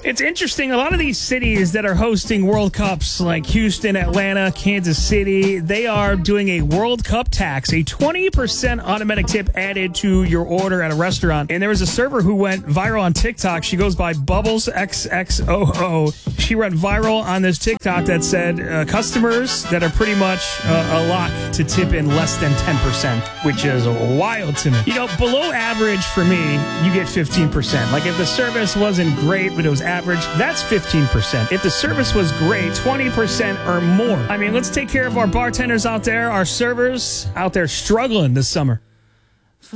It's interesting. A lot of these cities that are hosting World Cups, like Houston, Atlanta, Kansas City, they are doing a World Cup tax, a 20% automatic tip added to your order at a restaurant. And there was a server who went viral on TikTok. She goes by Bubbles XXOO. She went viral on this TikTok that said customers that are pretty much a lock to tip in less than 10%, which is wild to me. You know, below average for me, you get 15%. Like if the service wasn't great, but it was average, that's 15%. If the service was great, 20% or more. I mean, let's take care of our bartenders out there, our servers out there struggling this summer.